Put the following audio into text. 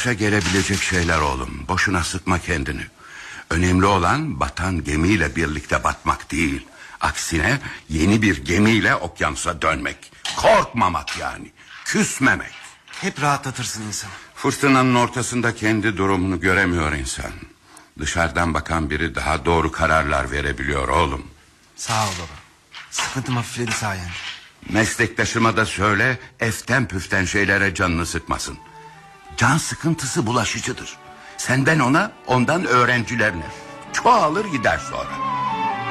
başa gelebilecek şeyler oğlum. Boşuna sıkma kendini. Önemli olan batan gemiyle birlikte batmak değil. Aksine yeni bir gemiyle okyanusa dönmek. Korkmamak yani. Küsmemek. Hep rahatlatırsın insanı. Fırtınanın ortasında kendi durumunu göremiyor insan. Dışarıdan bakan biri daha doğru kararlar verebiliyor oğlum. Sağ ol baba. Sıkıntım hafifledi sayende. Meslektaşıma da söyle, eften püften şeylere canını sıkmasın. Can sıkıntısı bulaşıcıdır. Senden ona, ondan öğrencilerine. Çoğalır gider sonra.